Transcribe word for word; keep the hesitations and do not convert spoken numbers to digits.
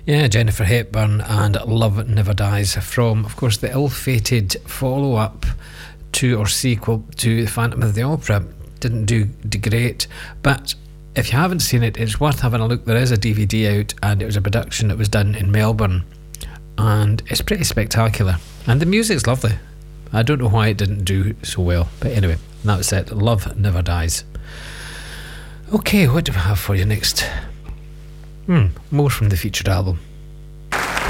Yeah, Jennifer Hepburn and Love Never Dies from, of course, the ill-fated follow-up to or sequel to Phantom of the Opera. Didn't do, do great, but if you haven't seen it, it's worth having a look. There is a D V D out, and it was a production that was done in Melbourne, and it's pretty spectacular, and the music's lovely. I don't know why it didn't do so well, but anyway, that was it. Love Never Dies. Okay, what do we have for you next? Hmm, more from the featured album.